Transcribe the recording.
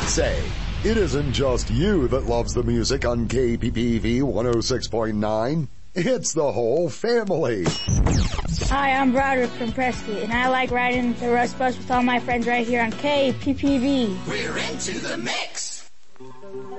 Say, it isn't just you that loves the music on KPPV 106.9. It's the whole family. Hi, I'm Broderick from Prescott, and I like riding the Rush Bus with all my friends right here on KPPV. We're into the mix.